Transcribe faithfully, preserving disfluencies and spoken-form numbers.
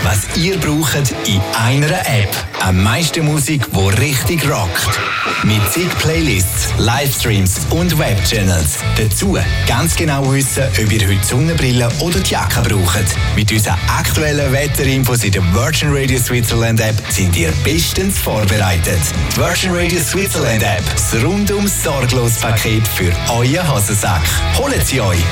was ihr braucht in einer App. Am meisten Musik, die richtig rockt. Mit zig Playlists, Livestreams und Webchannels. Dazu ganz genau wissen, ob ihr heute Sonnenbrille oder die Jacke braucht. Mit unseren aktuellen Wetterinfos in der Virgin Radio Switzerland App sind ihr bestens vorbereitet. Die Virgin Radio Switzerland App, das rundum sorglos Paket für euren Hosensack. Holt sie euch!